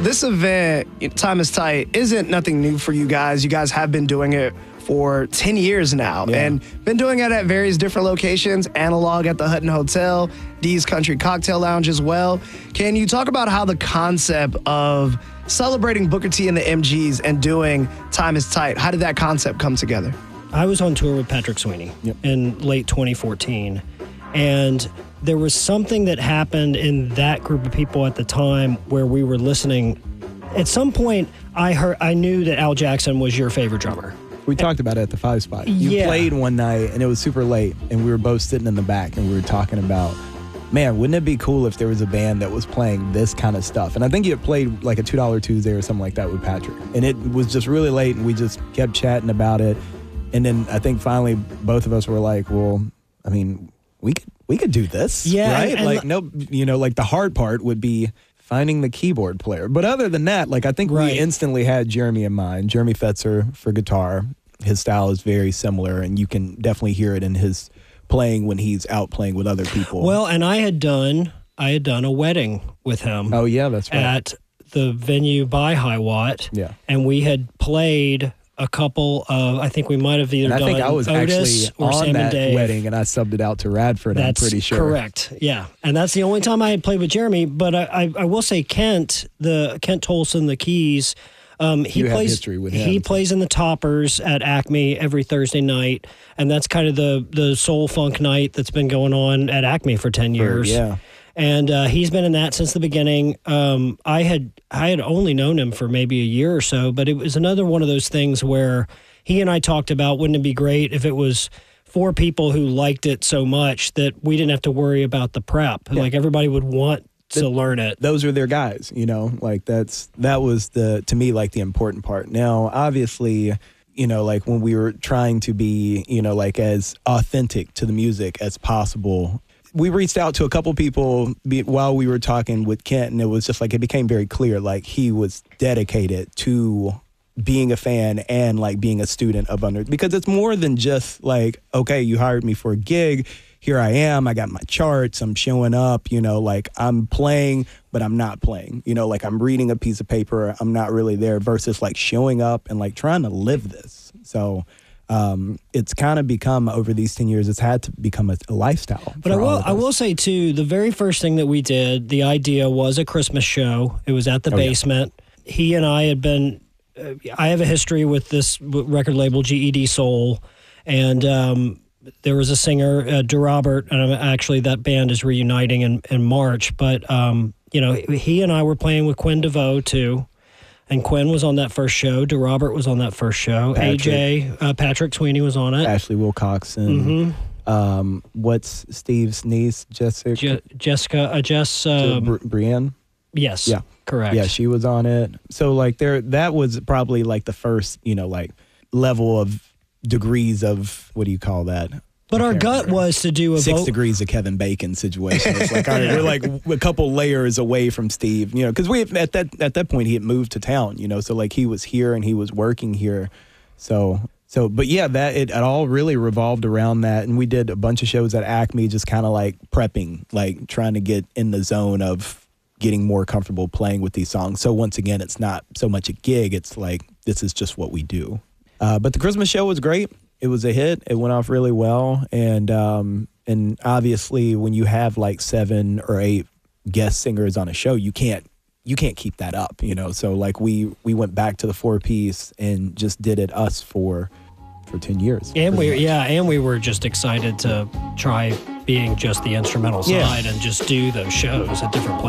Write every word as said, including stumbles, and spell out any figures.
this event, Time is Tight, isn't nothing new for you guys. You guys have been doing it for ten years now, yeah. and been doing it at various different locations, Analog at the Hutton Hotel, Dee's Country Cocktail Lounge as well. Can you talk about how the concept of celebrating Booker T and the M Gs and doing Time is Tight, how did that concept come together? I was on tour with Patrick Sweeney yep. in late twenty fourteen, and there was something that happened in that group of people at the time where we were listening. At some point, I heard, I knew that Al Jackson was your favorite drummer. We talked about it at the Five Spot. You yeah. played one night, and it was super late, and we were both sitting in the back, and we were talking about, man, wouldn't it be cool if there was a band that was playing this kind of stuff? And I think you had played like a two dollar Tuesday or something like that with Patrick. And it was just really late, and we just kept chatting about it. And then I think finally both of us were like, well, I mean, we could we could do this, yeah, right? And, and like, no, you know, like the hard part would be finding the keyboard player. But other than that, like I think right. we instantly had Jeremy in mind. Jeremy Fetzer for guitar. His style is very similar, and you can definitely hear it in his playing when he's out playing with other people. Well, and I had done I had done a wedding with him. Oh yeah, that's right. At the venue by High Watt. Yeah, and we had played a couple of, I think we might have either and I done think I was Otis actually or on Sam that and Dave. wedding, and I subbed it out to Radford. That's I'm pretty sure. Correct. Yeah, and that's the only time I had played with Jeremy. But I, I, I will say Kent, the Kent Tolson, the keys. Um, he you plays. have history with him. He plays in the Toppers at Acme every Thursday night, and that's kind of the the soul funk night that's been going on at Acme for ten years. For, yeah. And uh, he's been in that since the beginning. Um, I had I had only known him for maybe a year or so, but it was another one of those things where he and I talked about, wouldn't it be great if it was four people who liked it so much that we didn't have to worry about the prep? Yeah. Like everybody would want to the, learn it. Those are their guys, you know, like that's that was the to me like the important part. Now, obviously, you know, like when we were trying to be, you know, like as authentic to the music as possible, we reached out to a couple people be, while we were talking with Kent, and it was just like it became very clear like he was dedicated to being a fan and like being a student of under, because it's more than just like, okay, you hired me for a gig, here I am, I got my charts, I'm showing up, you know, like I'm playing, but I'm not playing, you know, like I'm reading a piece of paper, I'm not really there, versus like showing up and like trying to live this. So um, it's kind of become, over these ten years, it's had to become a, a lifestyle. But I will, I will say too, the very first thing that we did, the idea was a Christmas show. It was at the oh, basement. Yeah. He and I had been, uh, I have a history with this record label, G E D Soul, and um, there was a singer, uh, DeRobert, and actually that band is reuniting in, in March. But, um, you know, he and I were playing with Quinn DeVoe, too. And Quinn was on that first show. DeRobert was on that first show. Patrick. A J, uh, Patrick Sweeney was on it. Ashley Wilcoxon. Mm-hmm. Um, what's Steve's niece, Jessica? Je- Jessica, uh, Jess. Um, Bri- Brienne? Yes. Yeah. Correct. Yeah, she was on it. So, like, there, that was probably, like, the first, you know, like, level of degrees of, what do you call that? But our gut remember. was to do a six vote. degrees of Kevin Bacon situation. It's like, all right, we're like a couple layers away from Steve, you know, because we at that at that point he had moved to town, you know, so like he was here and he was working here, so so. But yeah, that it, it all really revolved around that, and we did a bunch of shows at Acme, just kind of like prepping, like trying to get in the zone of getting more comfortable playing with these songs. So once again, it's not so much a gig; it's like this is just what we do. Uh, but the Christmas show was great. It was a hit. It went off really well. And um, and obviously when you have like seven or eight guest singers on a show, you can't you can't keep that up, you know. So like we we went back to the four piece and just did it us for for ten years. And we much. yeah, and we were just excited to try being just the instrumental side yeah. and just do those shows at different places.